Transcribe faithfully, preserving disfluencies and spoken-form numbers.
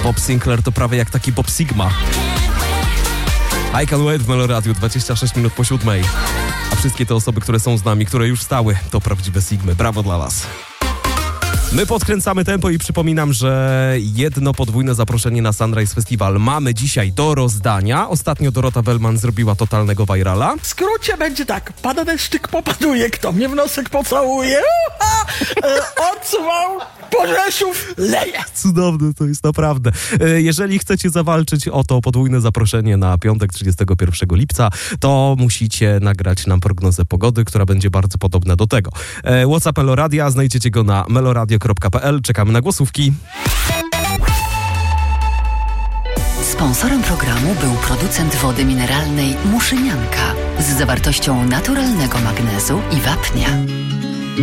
Bob Sinclair to prawie jak taki Bob Sigma. I Can Wait w Meloradiu, dwadzieścia sześć minut po siódmej. A wszystkie te osoby, które są z nami, które już stały, to prawdziwe Sigmy. Brawo dla was. My podkręcamy tempo i przypominam, że jedno podwójne zaproszenie na Sunrise Festival mamy dzisiaj do rozdania. Ostatnio Dorota Wellman zrobiła totalnego virala. W skrócie będzie tak, pada deszczyk, popaduje, kto mnie w nosek pocałuje, uha, e, odsuwał, Porzeszów leje. Cudowne to jest naprawdę. E, Jeżeli chcecie zawalczyć o to podwójne zaproszenie na piątek trzydziestego pierwszego lipca, to musicie nagrać nam prognozę pogody, która będzie bardzo podobna do tego. E, WhatsApp Meloradia, znajdziecie go na meloradio kropka p l. Czekamy na głosówki. Sponsorem programu był producent wody mineralnej Muszynianka z zawartością naturalnego magnezu i wapnia.